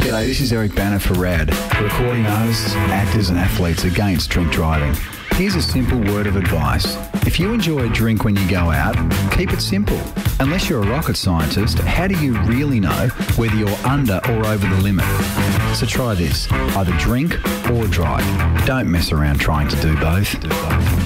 G'day, this is Eric Banner for RAD, recording artists, actors and athletes against drink driving. Here's a simple word of advice. If you enjoy a drink when you go out, keep it simple. Unless you're a rocket scientist, how do you really know whether you're under or over the limit? So try this, either drink or drive. Don't mess around trying to do both.